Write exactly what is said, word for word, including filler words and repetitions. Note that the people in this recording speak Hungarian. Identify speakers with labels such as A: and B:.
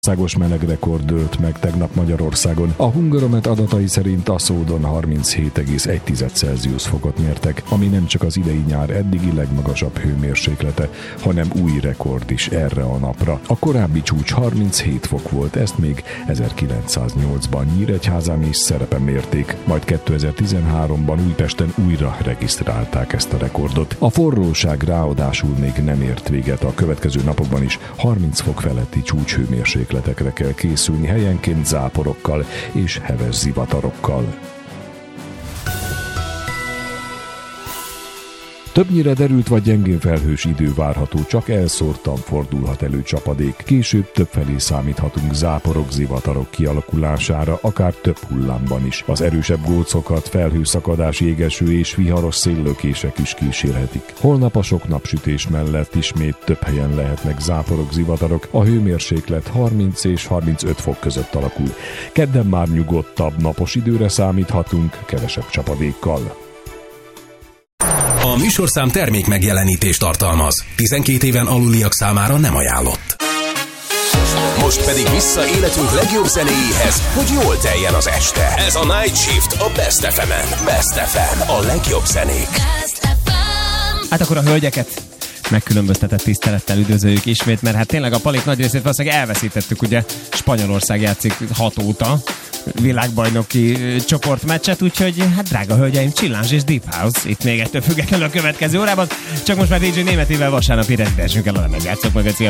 A: Országos melegrekord dőlt meg tegnap Magyarországon. A Hungaromet adatai szerint a Szódon harminchét egész egy Celsius fokot mértek, ami nem csak az idei nyár eddigi legmagasabb hőmérséklete, hanem új rekord is erre a napra. A korábbi csúcs harminchét fok volt, ezt még ezerkilencszáznyolcban Nyíregyházán és Szerepen mérték, majd kétezer-tizenháromban Újpesten újra regisztrálták ezt a rekordot. A forróság ráadásul még nem ért véget, a következő napokban is harminc fok feletti csúcshőmérséklet kell készülni, helyenként záporokkal és heves zivatarokkal. Többnyire derült vagy gyengén felhős idő várható, csak elszórtan fordulhat elő csapadék. Később többfelé számíthatunk záporok, zivatarok kialakulására, akár több hullámban is. Az erősebb gócokat felhőszakadás, jégeső és viharos széllökések is kísérhetik. Holnap a sok napsütés mellett ismét több helyen lehetnek záporok, zivatarok, a hőmérséklet harminc és harmincöt fok között alakul. Kedden már nyugodtabb, napos időre számíthatunk, kevesebb csapadékkal.
B: A műsorszám termék megjelenítést tartalmaz. tizenkét éven aluliak számára nem ajánlott. Most pedig vissza életünk legjobb zenéjéhez, hogy jól teljen az este. Ez a Night Shift a Best ef emen. Best ef em, a legjobb zenék.
C: Hát akkor a hölgyeket megkülönböztetett tisztelettel üdvözöljük ismét, mert hát tényleg a Palit nagy részét valószínűleg elveszítettük, ugye Spanyolország játszik hat óta világbajnoki csoportmeccset, úgyhogy hát drága hölgyeim, Chillánz és Deep House itt még ettől függetlenül a következő órában, csak most már dé dzsé Németével vasárnapi rendezsünkkel a lemezjátszók mögött.